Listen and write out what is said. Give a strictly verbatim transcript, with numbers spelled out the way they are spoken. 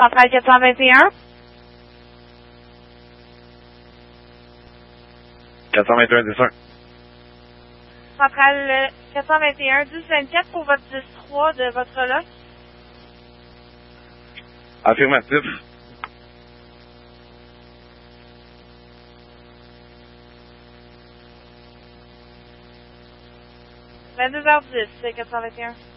Centrale quatre cent vingt et un. quatre cent vingt et un, dix un. Centrale quatre cent vingt et un, dix vingt-quatre pour votre dix trois de votre loc. Affirmatif. vingt-deux heures dix, c'est quatre cent vingt et un.